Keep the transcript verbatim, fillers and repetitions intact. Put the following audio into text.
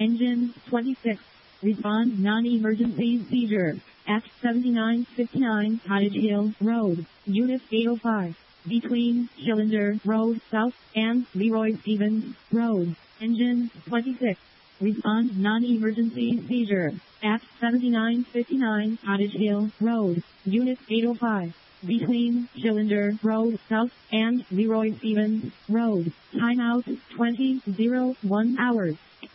Engine twenty-six. Respond non-emergency seizure at seventy-nine fifty-nine Cottage Hill Road, Unit eight oh five, between Schillinger Road South and Leroy Stevens Road. Engine twenty-six. Respond non-emergency seizure at seventy-nine fifty-nine Cottage Hill Road, Unit eight oh five, between Schillinger Road South and Leroy Stevens Road. Timeout twenty oh one hours.